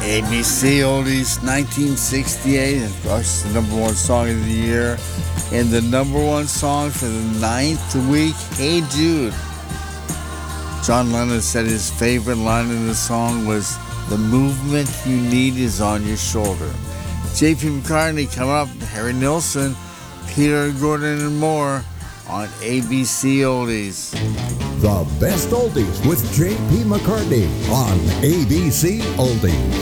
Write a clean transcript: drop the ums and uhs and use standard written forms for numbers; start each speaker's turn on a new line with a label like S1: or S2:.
S1: ABC Oldies 1968, of course, the number one song of the year, and the number one song for the ninth week, Hey Jude. John Lennon said his favorite line in the song was, "The movement you need is on your shoulder." J.P. McCartney coming up, Harry Nilsson, Peter Gordon, and more on ABC Oldies.
S2: The best oldies with J.P. McCartney on ABC Oldies.